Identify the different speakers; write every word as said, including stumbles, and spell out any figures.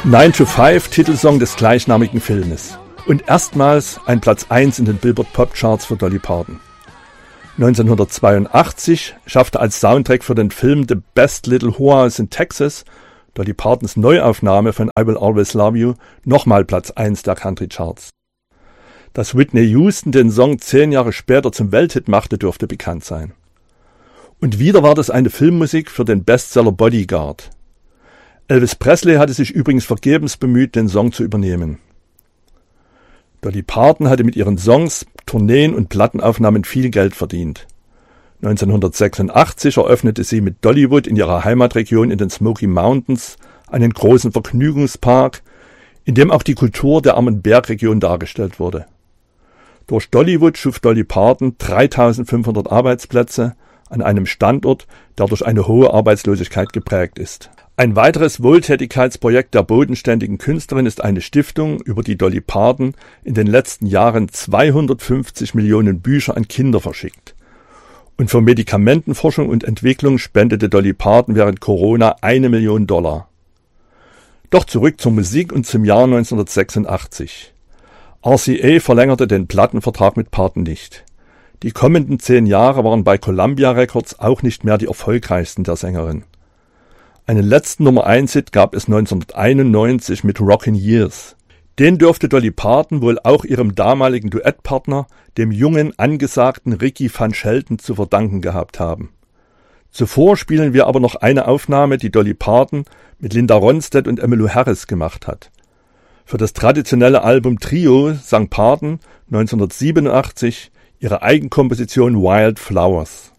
Speaker 1: nine to five, Titelsong des gleichnamigen Filmes. Und erstmals ein Platz eins in den Billboard Pop Charts für Dolly Parton. neunzehnhundertzweiundachtzig schaffte als Soundtrack für den Film The Best Little Whores in Texas Dolly Partons Neuaufnahme von I Will Always Love You nochmal Platz eins der Country Charts. Dass Whitney Houston den Song zehn Jahre später zum Welthit machte, dürfte bekannt sein. Und wieder war das eine Filmmusik für den Bestseller Bodyguard. Elvis Presley hatte sich übrigens vergebens bemüht, den Song zu übernehmen. Dolly Parton hatte mit ihren Songs, Tourneen und Plattenaufnahmen viel Geld verdient. neunzehnhundertsechsundachtzig eröffnete sie mit Dollywood in ihrer Heimatregion in den Smoky Mountains einen großen Vergnügungspark, in dem auch die Kultur der armen Bergregion dargestellt wurde. Durch Dollywood schuf Dolly Parton dreitausendfünfhundert Arbeitsplätze an einem Standort, der durch eine hohe Arbeitslosigkeit geprägt ist. Ein weiteres Wohltätigkeitsprojekt der bodenständigen Künstlerin ist eine Stiftung, über die Dolly Parton in den letzten Jahren zweihundertfünfzig Millionen Bücher an Kinder verschickt. Und für Medikamentenforschung und Entwicklung spendete Dolly Parton während Corona eine Million Dollar. Doch zurück zur Musik und zum Jahr neunzehnhundertsechsundachtzig. R C A verlängerte den Plattenvertrag mit Parton nicht. Die kommenden zehn Jahre waren bei Columbia Records auch nicht mehr die erfolgreichsten der Sängerin. Einen letzten Nummer eins Hit gab es neunzehnhunderteinundneunzig mit Rockin' Years. Den dürfte Dolly Parton wohl auch ihrem damaligen Duettpartner, dem jungen, angesagten Ricky Van Shelton, zu verdanken gehabt haben. Zuvor spielen wir aber noch eine Aufnahme, die Dolly Parton mit Linda Ronstadt und Emmylou Harris gemacht hat. Für das traditionelle Album Trio sang Parton neunzehnhundertsiebenundachtzig ihre Eigenkomposition Wild Flowers.